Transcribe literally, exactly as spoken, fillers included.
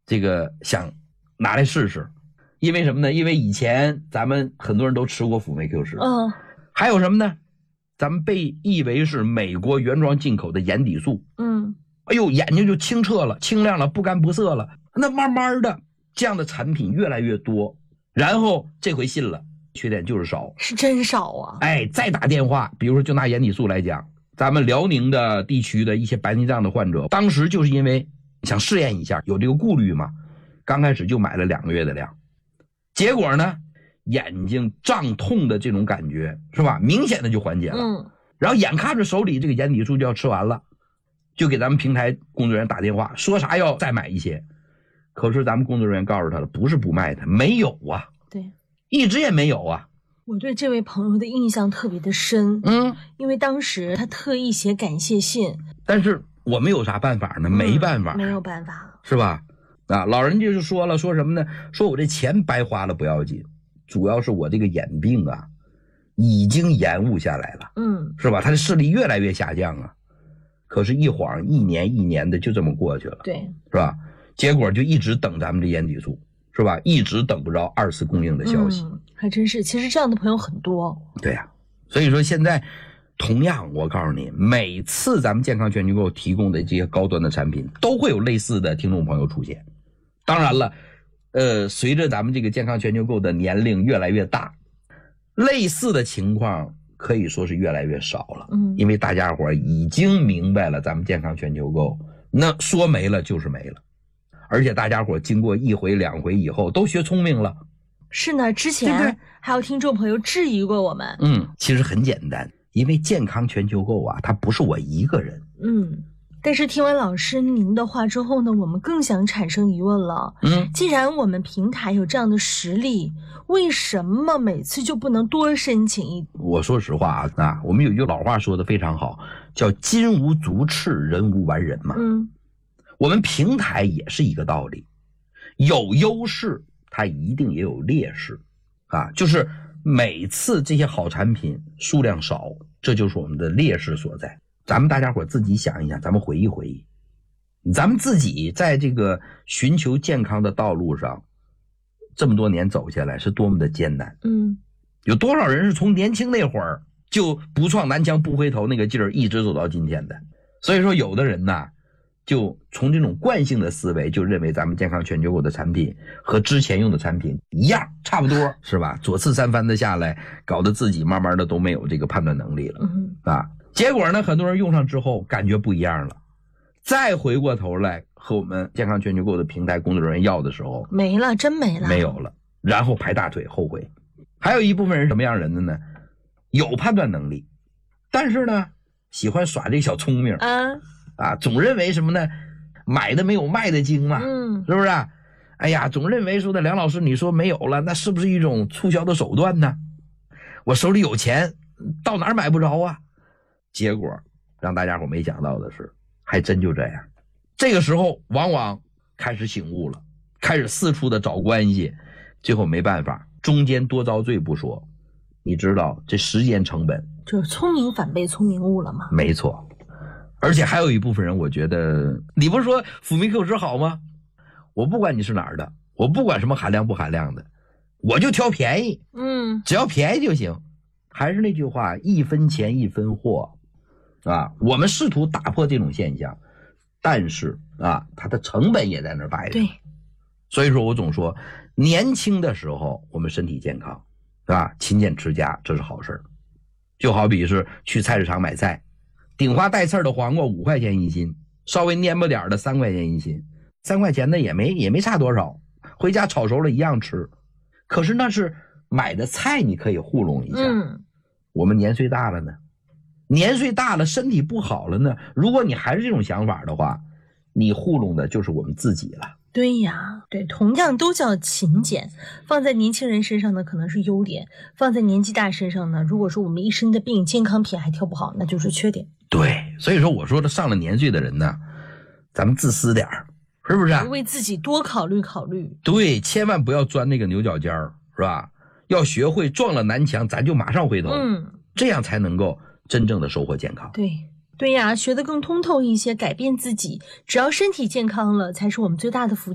这个想拿来试试。因为什么呢？因为以前咱们很多人都吃过辅酶 Q 十， 嗯， 还有什么呢？咱们被誉为是美国原装进口的眼底素， 嗯， 哎呦，眼睛就清澈了，清亮了，不干不涩了。那慢慢的，这样的产品越来越多，然后这回信了，缺点就是少， 是真少啊。 哎，再打电话，比如说就拿眼底素来讲，咱们辽宁的地区的一些白内障的患者，当时就是因为想试验一下，有这个顾虑嘛，刚开始就买了两个月的量，结果呢，眼睛胀痛的这种感觉是吧，明显的就缓解了。 嗯， 然后眼看着手里这个眼底素就要吃完了，就给咱们平台工作人员打电话，说啥要再买一些。可是咱们工作人员告诉他了，不是不卖他，没有啊， 对， 一直也没有啊。 我对这位朋友的印象特别的深， 嗯， 因为当时他特意写感谢信， 但是我们有啥办法呢？没办法， 嗯、没有办法， 是吧？啊，老人就是说了，说什么呢？说我这钱白花了不要紧，主要是我这个眼病啊，已经延误下来了， 嗯， 是吧？他的视力越来越下降啊。可是，一晃一年一年的就这么过去了， 对， 是吧？结果就一直等咱们这眼底素，是吧？一直等不着二次供应的消息， 嗯，还真是。其实这样的朋友很多。 对呀、啊，所以说现在，同样我告诉你，每次咱们健康全球购提供的这些高端的产品，都会有类似的听众朋友出现。当然了，呃，随着咱们这个健康全球购的年龄越来越大，类似的情况可以说是越来越少了。 嗯， 因为大家伙已经明白了咱们健康全球购，那说没了就是没了。而且大家伙经过一回两回以后，都学聪明了。 是呢，之前对对还有听众朋友质疑过我们。 嗯，其实很简单，因为健康全球购啊，它不是我一个人。 嗯。但是听完老师您的话之后呢，我们更想产生疑问了。 嗯， 既然我们平台有这样的实力，为什么每次就不能多申请一？ 我说实话啊，啊，我们有一句老话说的非常好，叫金无足赤，人无完人嘛。 嗯， 我们平台也是一个道理，有优势，它一定也有劣势，啊，就是每次这些好产品数量少，这就是我们的劣势所在。咱们大家伙自己想一想，咱们回忆回忆，咱们自己在这个寻求健康的道路上，这么多年走下来是多么的艰难。 嗯， 有多少人是从年轻那会儿就不撞南墙不回头那个劲儿一直走到今天的。所以说有的人呢，就从这种惯性的思维就认为咱们健康全球购的产品和之前用的产品一样差不多，是吧？左次三番的下来，搞得自己慢慢的都没有这个判断能力了。 嗯， 啊，结果呢，很多人用上之后感觉不一样了，再回过头来和我们健康全球购的平台工作人员要的时候， 没了，真没了， 没有了，然后拍大腿后悔。还有一部分人什么样人的呢？有判断能力，但是呢，喜欢耍这小聪明啊啊，总认为什么呢？买的没有卖的精嘛， 嗯， 是不是啊？哎呀，总认为说的梁老师，你说没有了，那是不是一种促销的手段呢？我手里有钱，到哪儿买不着啊？结果让大家伙没想到的是，还真就这样。这个时候往往开始醒悟了，开始四处的找关系，最后没办法，中间多遭罪不说，你知道这时间成本， 就是聪明反被聪明误了吗？ 没错。而且还有一部分人，我觉得你不是说辅酶 Q 十好吗？我不管你是哪儿的，我不管什么含量不含量的，我就挑便宜， 嗯， 只要便宜就行。还是那句话，一分钱一分货啊，我们试图打破这种现象，但是啊，它的成本也在那儿摆着。 对， 所以说我总说，年轻的时候我们身体健康，是吧？勤俭持家，这是好事儿。就好比是去菜市场买菜，顶花带刺的黄瓜五块钱一斤，稍微蔫巴点的三块钱一斤，三块钱的也没也没差多少，回家炒熟了一样吃。可是那是买的菜，你可以糊弄一下。 嗯， 我们年岁大了呢，年岁大了，身体不好了呢，如果你还是这种想法的话，你糊弄的就是我们自己了。 对呀，对，同样都叫勤俭，放在年轻人身上呢可能是优点，放在年纪大身上呢，如果说我们一身的病，健康品还挑不好，那就是缺点。 对，所以说我说的上了年岁的人呢，咱们自私点儿，是不是啊？ 为自己多考虑考虑。 对，千万不要钻那个牛角尖儿，是吧？要学会撞了南墙咱就马上回头， 嗯， 这样才能够真正的收获健康。 对对呀，学得更通透一些，改变自己，只要身体健康了，才是我们最大的福气。